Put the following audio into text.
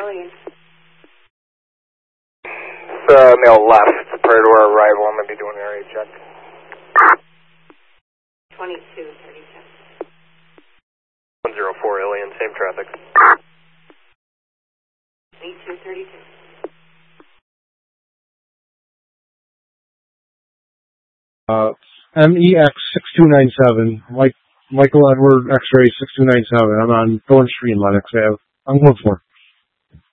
Alien. Male left, prior to our arrival, I'm going to be doing an area check. 2237. 104 Alien, same traffic. 2232. MEX 6297, Michael Edward X-ray 6297. I'm on Thorn Street, Lennox Ave. I'm going for.